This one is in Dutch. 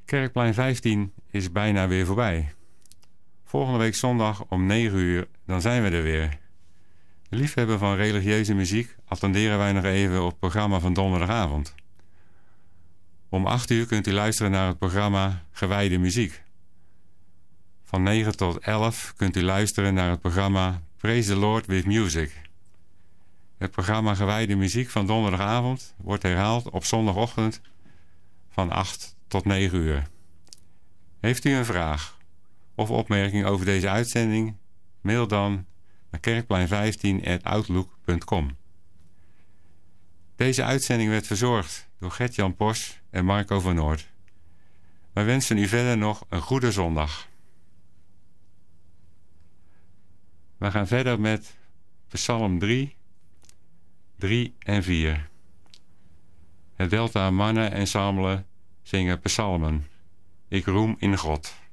Kerkplein 15 is bijna weer voorbij. Volgende week zondag om 9 uur, dan zijn we er weer. De liefhebber van religieuze muziek attenderen wij nog even op het programma van donderdagavond. Om 8 uur kunt u luisteren naar het programma Gewijde Muziek. Van 9 tot 11 kunt u luisteren naar het programma Praise the Lord with Music. Het programma Gewijde Muziek van donderdagavond wordt herhaald op zondagochtend van 8 tot 9 uur. Heeft u een vraag of opmerking over deze uitzending? Mail dan naar kerkplein15@outlook.com. Deze uitzending werd verzorgd door Gert-Jan Pos en Marco van Noord. Wij wensen u verder nog een goede zondag. We gaan verder met Psalm 3, 3 en 4. Het Delta Mannen Ensemble zingen psalmen. Ik roem in God.